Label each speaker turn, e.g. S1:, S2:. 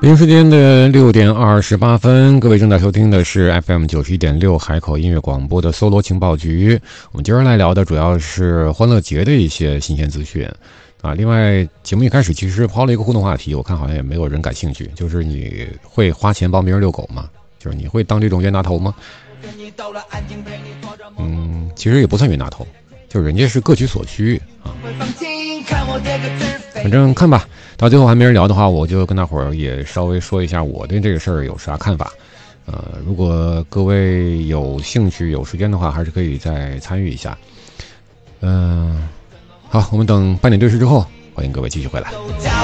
S1: 北京时间的6:28，各位正在收听的是 FM91.6海口音乐广播的搜罗情报局。我们今儿来聊的主要是欢乐节的一些新鲜资讯啊。另外，节目一开始其实抛了一个互动话题，我看好像也没有人感兴趣，就是你会花钱帮别人遛狗吗？就是你会当这种冤大头吗？其实也不算冤大头，就是人家是各取所需啊。反正看吧，到最后还没人聊的话，我就跟大伙儿也稍微说一下我对这个事儿有啥看法。如果各位有兴趣有时间的话，还是可以再参与一下。好，我们等8点对时之后，欢迎各位继续回来。